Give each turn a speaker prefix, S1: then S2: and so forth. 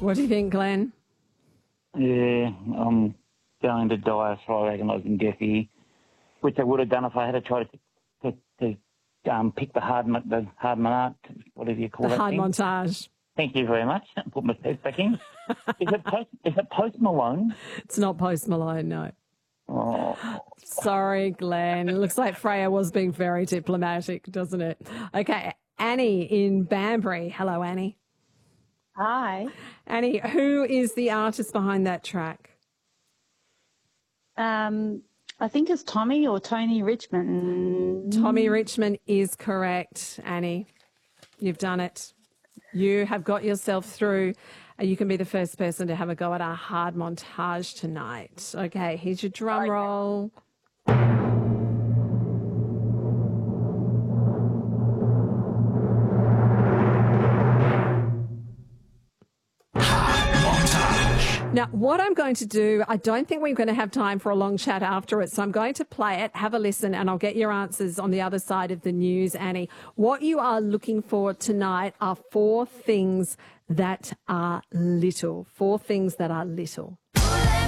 S1: What do you think, Glenn?
S2: Yeah, I'm going to die for agonising death here, which I would have done if I had tried to pick the hard whatever you call
S1: The
S2: that
S1: hard
S2: thing.
S1: montage.
S2: Thank you very much. Put my teeth back in. Is it Post Malone?
S1: It's not Post Malone, no.
S2: Oh.
S1: Sorry, Glenn. It looks like Freya was being very diplomatic, doesn't it? Okay, Annie in Banbury. Hello, Annie.
S3: Hi.
S1: Annie, who is the artist behind that track?
S3: I think it's Tommy or Tony Richmond.
S1: Tommy Richmond is correct, Annie. You've done it. You have got yourself through. You can be the first person to have a go at our hard montage tonight. Okay, here's your drum roll. Now, what I'm going to do, I don't think we're going to have time for a long chat after it, so I'm going to play it, have a listen, and I'll get your answers on the other side of the news, Annie. What you are looking for tonight are 4 things that are little. 4 things that are little.